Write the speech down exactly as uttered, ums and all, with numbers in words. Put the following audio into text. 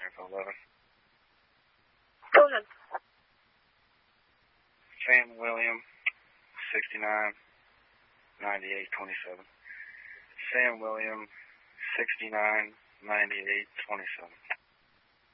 Info eleven. Go ahead. Sam William, sixty-nine, ninety-eight, twenty-seven. Sam William, sixty-nine, ninety-eight, twenty-seven.